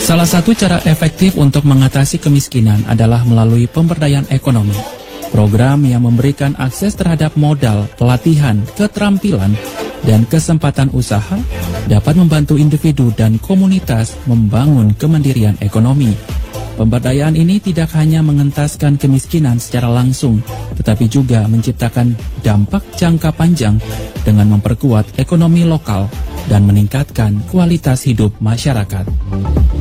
Salah satu cara efektif untuk mengatasi kemiskinan adalah melalui pemberdayaan ekonomi. Program yang memberikan akses terhadap modal, pelatihan, keterampilan, dan kesempatan usaha dapat membantu individu dan komunitas membangun kemandirian ekonomi. Pemberdayaan ini tidak hanya mengentaskan kemiskinan secara langsung, tetapi juga menciptakan dampak jangka panjang dengan memperkuat ekonomi lokal dan meningkatkan kualitas hidup masyarakat.